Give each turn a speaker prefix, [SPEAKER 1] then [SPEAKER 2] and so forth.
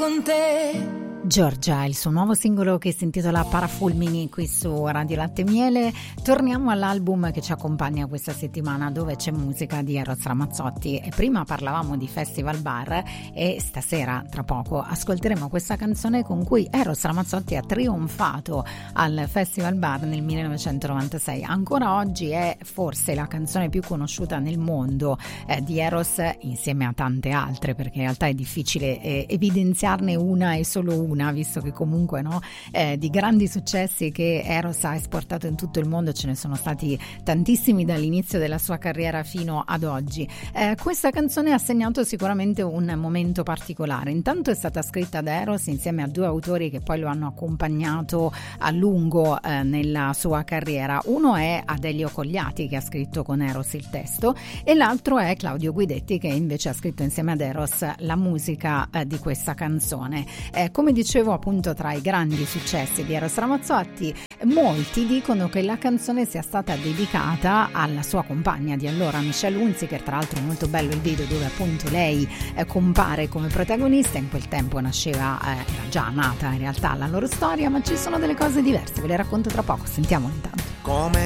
[SPEAKER 1] con te.
[SPEAKER 2] Giorgia, il suo nuovo singolo che si intitola Parafulmini qui su Radio Latte Miele. Torniamo all'album che ci accompagna questa settimana, dove c'è musica di Eros Ramazzotti, e prima parlavamo di Festival Bar e stasera tra poco ascolteremo questa canzone con cui Eros Ramazzotti ha trionfato al Festival Bar nel 1996. Ancora oggi è forse la canzone più conosciuta nel mondo di Eros, insieme a tante altre, perché in realtà è difficile evidenziarne una e solo una, visto che comunque di grandi successi che Eros ha esportato in tutto il mondo ce ne sono stati tantissimi dall'inizio della sua carriera fino ad oggi. Questa canzone ha segnato sicuramente un momento particolare. Intanto è stata scritta da Eros insieme a due autori che poi lo hanno accompagnato a lungo nella sua carriera. Uno è Adelio Cogliati, che ha scritto con Eros il testo, e l'altro è Claudio Guidetti, che invece ha scritto insieme ad Eros la musica di questa canzone. Come dicevo, appunto, tra i grandi successi di Eros Ramazzotti, molti dicono che la canzone sia stata dedicata alla sua compagna di allora, Michelle Hunziker. Tra l'altro è molto bello il video dove appunto lei compare come protagonista. In quel tempo era già nata in realtà la loro storia, ma ci sono delle cose diverse, ve le racconto tra poco, sentiamolo intanto.
[SPEAKER 1] Come